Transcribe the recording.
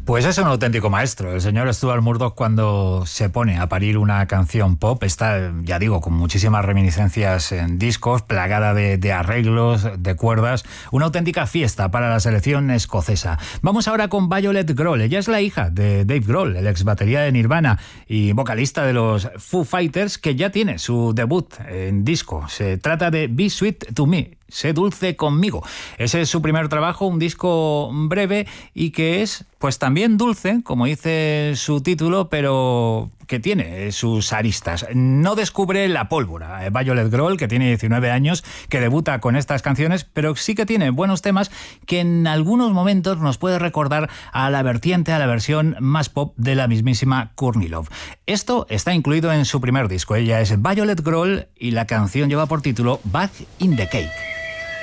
Pues es un auténtico maestro. El señor Stuart Murdoch, cuando se pone a parir una canción pop, está, ya digo, con muchísimas reminiscencias en discos, plagada de arreglos, de cuerdas, una auténtica fiesta para la selección escocesa. Vamos ahora con Violet Grohl. Ella es la hija de Dave Grohl, el ex batería de Nirvana y vocalista de los Foo Fighters, que ya tiene su debut en disco. Se trata de Be Sweet to Me. Sé dulce conmigo. Ese es su primer trabajo, un disco breve y que es pues también dulce, como dice su título, pero que tiene sus aristas. No descubre la pólvora. Violet Grohl, que tiene 19 años, que debuta con estas canciones, pero sí que tiene buenos temas que en algunos momentos nos puede recordar a la vertiente, a la versión más pop de la mismísima Courtney Love. Esto está incluido en su primer disco. Ella es Violet Grohl y la canción lleva por título Back in the Cake.